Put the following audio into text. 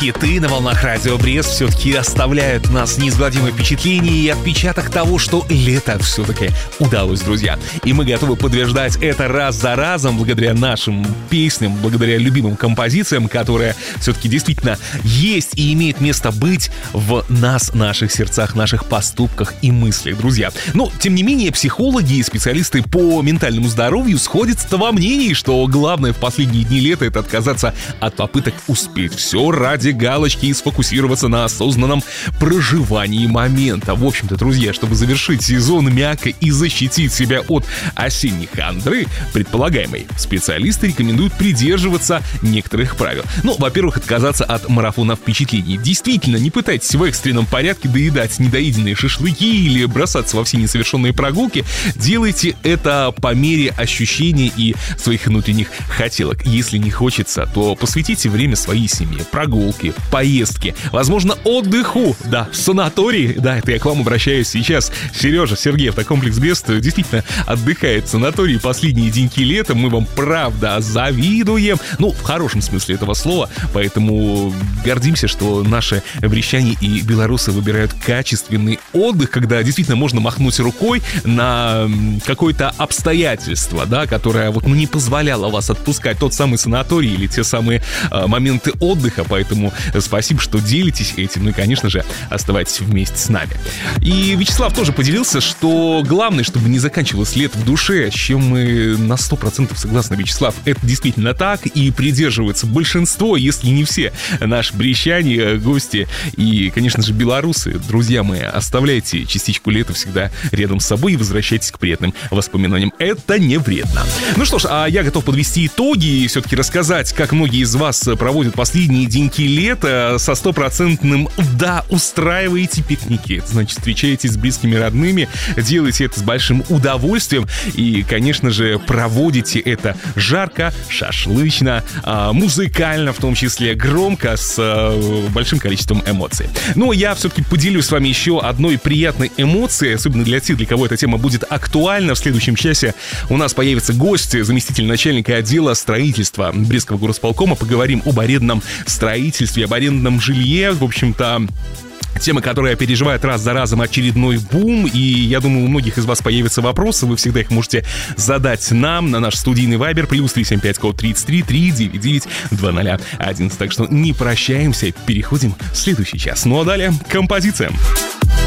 Хиты на волнах Радио Брест все-таки оставляют нас неизгладимое впечатление и отпечаток того, что лето все-таки удалось, друзья. И мы готовы подтверждать это раз за разом благодаря нашим песням, благодаря любимым композициям, которые все-таки действительно есть и имеет место быть в нас, наших сердцах, наших поступках и мыслях, друзья. Но, тем не менее, психологи и специалисты по ментальному здоровью сходятся во мнении, что главное в последние дни лета — это отказаться от попыток успеть все ради галочки и сфокусироваться на осознанном проживании момента. В общем-то, друзья, чтобы завершить сезон мягко и защитить себя от осенней хандры, предполагаемой, специалисты рекомендуют придерживаться некоторых правил. Ну, во-первых, отказаться от марафона впечатлений. Действительно, не пытайтесь в экстренном порядке доедать недоеденные шашлыки или бросаться во все несовершенные прогулки. Делайте это по мере ощущений и своих внутренних хотелок. Если не хочется, то посвятите время своей семье, прогулки, поездки, возможно, отдыху, да, в санатории, да, это я к вам обращаюсь сейчас. Сережа Сергеев, комплекс Бест, действительно отдыхает в санатории последние деньки лета, мы вам правда завидуем, ну, в хорошем смысле этого слова, поэтому гордимся, что наши брестяне и белорусы выбирают качественный отдых, когда действительно можно махнуть рукой на какое-то обстоятельство, да, которое вот не позволяло вас отпускать тот самый санаторий или те самые моменты отдыха, поэтому спасибо, что делитесь этим, ну и, конечно же, оставайтесь вместе с нами. И Вячеслав тоже поделился, что главное, чтобы не заканчивалось лето в душе, с чем мы на 100% согласны, Вячеслав. Это действительно так, и придерживается большинство, если не все наши брестяне, гости и, конечно же, белорусы. Друзья мои, оставляйте частичку лета всегда рядом с собой и возвращайтесь к приятным воспоминаниям. Это не вредно. Ну что ж, а я готов подвести итоги и все-таки рассказать, как многие из вас проводят последние деньки лета со 100% «да». Устраиваете пикники, значит, встречаетесь с близкими, родными, делаете это с большим удовольствием и, конечно же, проводите это жарко, шашлычно, музыкально, в том числе громко, с большим количеством эмоций. Но я все-таки поделюсь с вами еще одной приятной эмоцией, особенно для тех, для кого эта тема будет актуальна. В следующем часе у нас появится гость, заместитель начальника отдела строительства Брестского горосполкома. Поговорим об арендном строительстве, об арендном жилье. В общем-то, тема, которая переживает раз за разом очередной бум, и я думаю, у многих из вас появятся вопросы, вы всегда их можете задать нам на наш студийный вайбер +375 код 33 399 2011. Так что не прощаемся, переходим в следующий час. Ну а далее композиция.